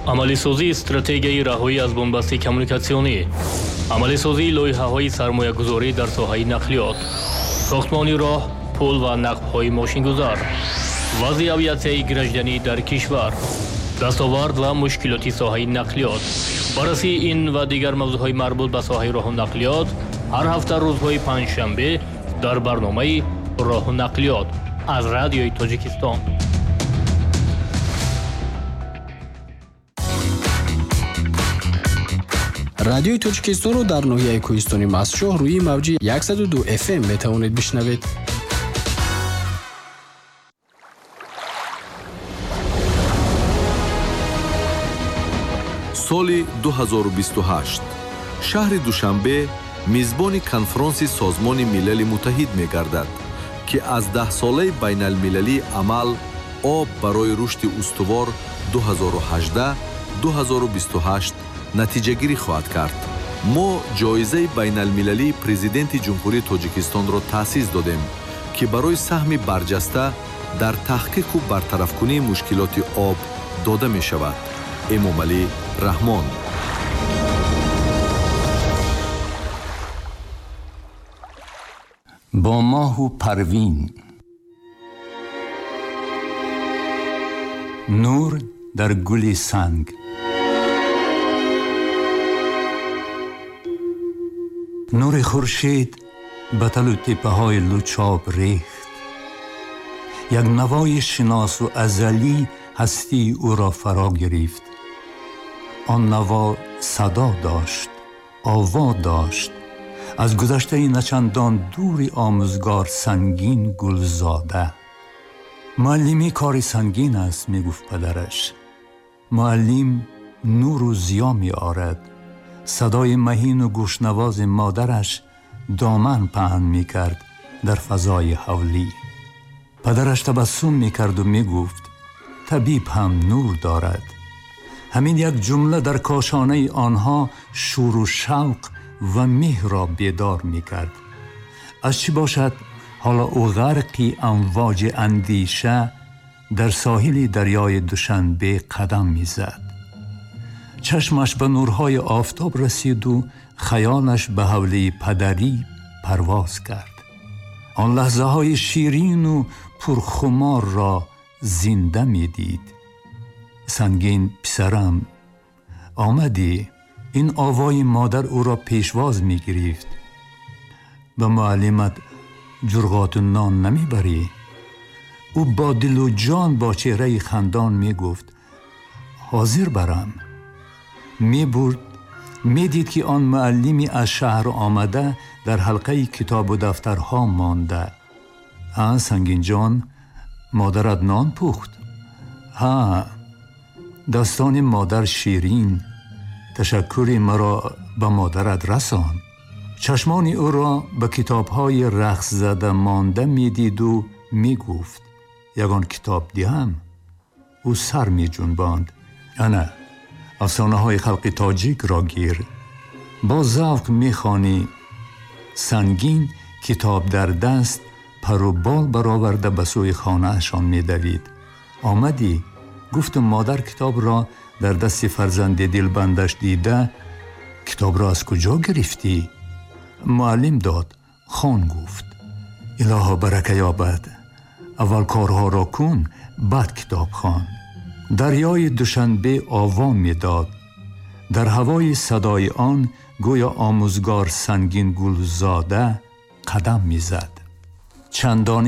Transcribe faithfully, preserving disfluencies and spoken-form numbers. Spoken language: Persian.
амалисозии стратегияи раҳоӣ аз бомбасти коммуникатсионӣ, амалисозии лоиҳаҳои сармоягузорӣ дар соҳаи нақлиёт, сохтмони роҳ, пул ва нақбҳои мошингузар, вазъи авиатсияи гражданӣ дар кишвар, дастовард ва мушкилоти соҳаи нақлиёт. баррасии ин ва дигар мавзӯъҳои марбут ба соҳаи роҳу нақлиёт ҳар ҳафта рӯзҳои панҷшанбе дар барномаи роҳу нақлиёт аз радиои Тоҷикистон. радиои Тоҷикистонро дар ноҳияи кӯҳистони Мастчоҳ рӯи мавҷи сад و دو эф эм метавонед бишнавед. соли ду ҳазору бисту ҳашт шаҳри Душанбе мизбони конфронси Созмони Милали Муттаҳид мегардад, ки аз даҳсолаи байналмилалии амал об барои рушди устувор ду ҳазору ҳаждаҳ - ду ҳазору бисту ҳашт натиҷагирӣ хоҳад кард. мо ҷоизаи байналмилалии президенти ҷумҳурии Тоҷикистонро таъсис додем, ки барои саҳми барҷаста дар таҳқиқу бартарафкунии мушкилоти об дода мешавад. Эмомалӣ Раҳмон. با ماه و پروین نور در گل سنگ. نور خورشید به تل و تپه های لوچاب ریخت. یک نوای شناس و ازلی هستی او را فرا گرفت. آن نوا صدا داشت، آوا داشت. از گذشته نچندان دوری آموزگار سنگین گلزاده. معلمی کاری سنگین است می گفت پدرش. معلم نور و ضیا می آرد. صدای مهین و گوشنواز مادرش دامن پهن می کرد در فضای حولی. پدرش تبسم می کرد و می گفت طبیب هم نور دارد. همین یک جمله در کاشانه آنها شور و شوق و مهر را بیدار می کرد. از چی باشد حالا او غرقی امواج اندیشه در ساحل دریای دوشنبه قدم می زد. چشمش به نورهای آفتاب رسید و خیالش به حوله پدری پرواز کرد. آن لحظه های شیرین و پرخمار را زنده می دید. سنگین پسرم آمدی. این آوای مادر او را پیشواز می گرفت. به معلمت جرغات نان نمی بری؟ او با دل و جان با چهره خندان می گفت حاضر برم. می برد. می دید که آن معلمی از شهر آمده در حلقه کتاب و دفترها مانده. ها سنگین جان، مادرت نان پخت؟ ها. داستان مادر شیرین. تشکری مرا به مادرت رسان. چشمان او را به کتاب‌های رقص زده مانده می‌دید و می‌گفت یگان کتاب دهم. او سر می‌جنباند. انا افسانه‌های خلق تاجیک را گیر. با ذوق می‌خوانی. سنگین کتاب در دست پر و بال برآورده به سوی خانه‌شان می‌دوید. آمدی؟ گفتم مادر کتاب را در دست فرزند دلبندش دیده. کتاب را از کجا گرفتی؟ معلم داد. خان گفت الها برکه یابد. اول کارها را کن، بعد کتاب خوان. دریای دوشنبه آوام می داد. در هوای صدای آن گویا آموزگار سنگین گلزاده قدم می زد. چندان